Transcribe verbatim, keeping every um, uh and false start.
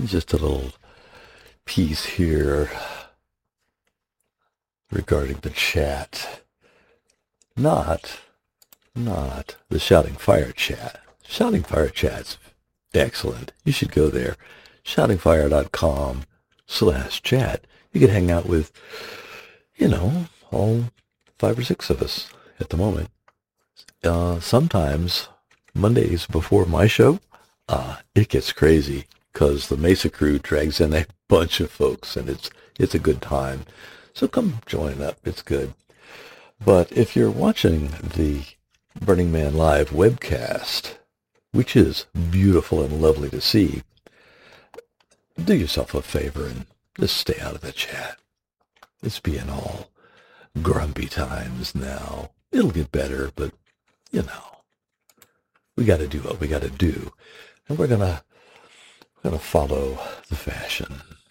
just a little piece here regarding the chat. Not, not the Shouting Fire chat. Shouting Fire chat's excellent. You should go there. shoutingfire.com slash chat. You can hang out with, you know, all five or six of us at the moment. Uh, sometimes Mondays before my show, uh, it gets crazy because the Mesa crew drags in a bunch of folks, and it's it's a good time. So come join up. It's good. But if you're watching the Burning Man Live webcast, which is beautiful and lovely to see, do yourself a favor and just stay out of the chat. It's being all grumpy times now. It'll get better, but, you know, we got to do what we got to do. And we're going to we're gonna follow the fashion.